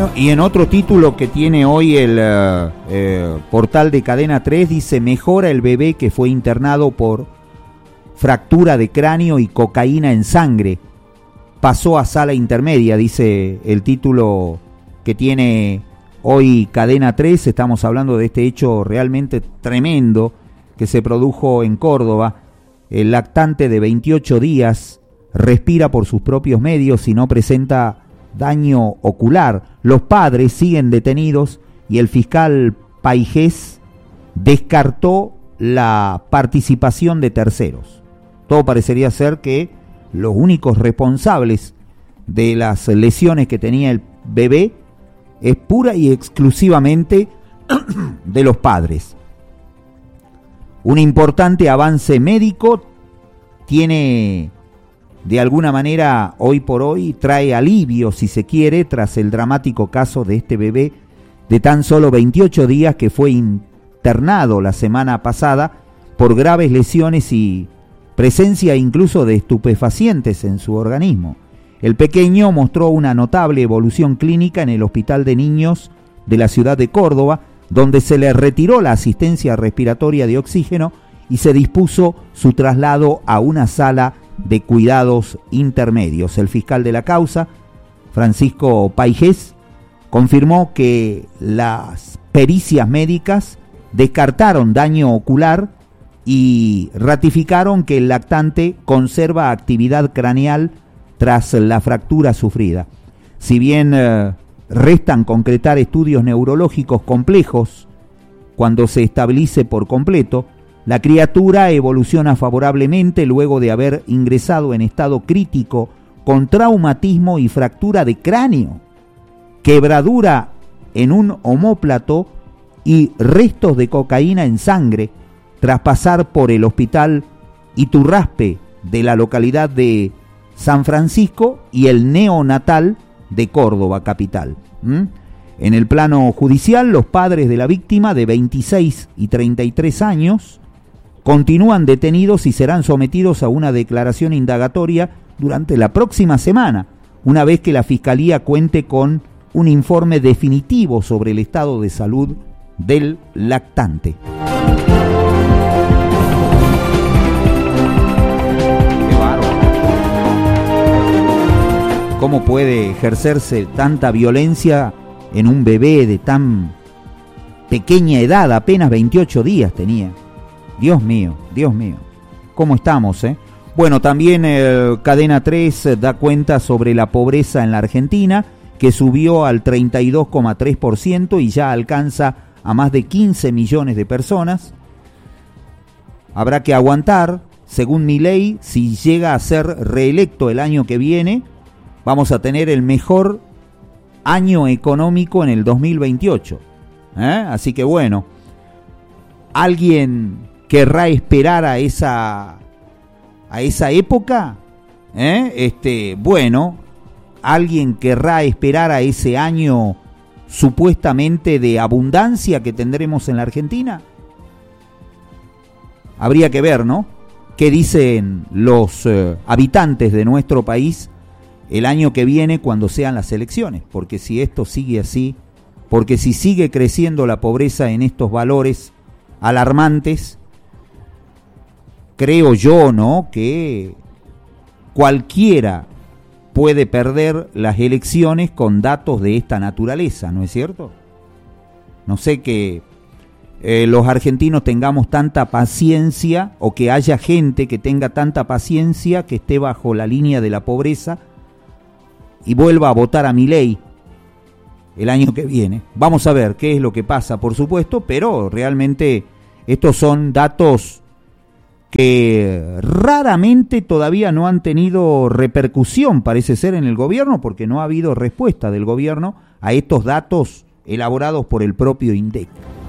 Bueno, y en otro título que tiene hoy el portal de Cadena 3, dice: mejora el bebé que fue internado por fractura de cráneo y cocaína en sangre. Pasó a sala intermedia, dice el título que tiene hoy Cadena 3. Estamos hablando de este hecho realmente tremendo que se produjo en Córdoba. El lactante de 28 días respira por sus propios medios y no presenta daño ocular. Los padres siguen detenidos y el fiscal Paijés descartó la participación de terceros. Todo parecería ser que los únicos responsables de las lesiones que tenía el bebé es pura y exclusivamente de los padres. Un importante avance médico tiene, de alguna manera, hoy por hoy, trae alivio, si se quiere, tras el dramático caso de este bebé de tan solo 28 días que fue internado la semana pasada por graves lesiones y presencia incluso de estupefacientes en su organismo. El pequeño mostró una notable evolución clínica en el Hospital de Niños de la ciudad de Córdoba, donde se le retiró la asistencia respiratoria de oxígeno y se dispuso su traslado a una sala de cuidados intermedios. El fiscal de la causa, Francisco Paijés, confirmó que las pericias médicas descartaron daño ocular y ratificaron que el lactante conserva actividad craneal tras la fractura sufrida. Si bien restan concretar estudios neurológicos complejos cuando se estabilice por completo, la criatura evoluciona favorablemente luego de haber ingresado en estado crítico con traumatismo y fractura de cráneo, quebradura en un omóplato y restos de cocaína en sangre, tras pasar por el hospital Iturraspe de la localidad de San Francisco y el neonatal de Córdoba capital. En el plano judicial, los padres de la víctima, de 26 y 33 años, continúan detenidos y serán sometidos a una declaración indagatoria durante la próxima semana, una vez que la Fiscalía cuente con un informe definitivo sobre el estado de salud del lactante. Qué bárbaro. ¿Cómo puede ejercerse tanta violencia en un bebé de tan pequeña edad? Apenas 28 días tenía. Dios mío, ¿cómo estamos, Bueno, también Cadena 3 da cuenta sobre la pobreza en la Argentina, que subió al 32,3% y ya alcanza a más de 15 millones de personas. Habrá que aguantar, según Milei, si llega a ser reelecto el año que viene, vamos a tener el mejor año económico en el 2028. Así que bueno, ¿alguien querrá esperar a esa época? Bueno, ¿alguien querrá esperar a ese año supuestamente de abundancia que tendremos en la Argentina? Habría que ver, ¿no?, qué dicen los habitantes de nuestro país el año que viene cuando sean las elecciones, porque si esto sigue así, porque si sigue creciendo la pobreza en estos valores alarmantes, creo yo, ¿no?, que cualquiera puede perder las elecciones con datos de esta naturaleza, ¿no es cierto? No sé que los argentinos tengamos tanta paciencia, o que haya gente que tenga tanta paciencia que esté bajo la línea de la pobreza y vuelva a votar a Milei el año que viene. Vamos a ver qué es lo que pasa, por supuesto, pero realmente estos son datos que raramente todavía no han tenido repercusión, parece ser, en el gobierno, porque no ha habido respuesta del gobierno a estos datos elaborados por el propio INDEC.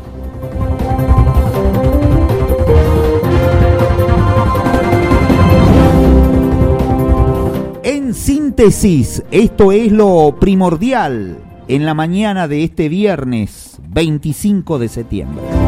En síntesis, esto es lo primordial en la mañana de este viernes 25 de septiembre.